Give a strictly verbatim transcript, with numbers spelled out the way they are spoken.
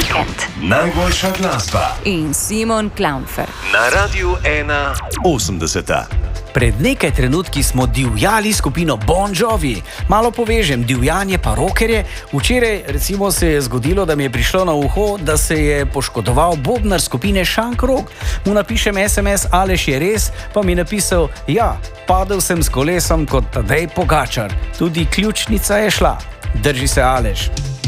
vikend. Najboljša glasba. In Simon Klaunfer. Na Radiu ena osemdeseta. Pred nekaj trenutki smo divjali skupino Bon Jovi. Malo povežem, divjanje pa rockerje. Včeraj recimo se je zgodilo, da mi je prišlo na uho, da se je poškodoval bobnar skupine Shank Rock. Mu napišem es em es, Aleš je res, pa mi je napisal, ja, padel sem s kolesom kot Tadej Pogačar. Tudi ključnica je šla. Drži se, Aleš.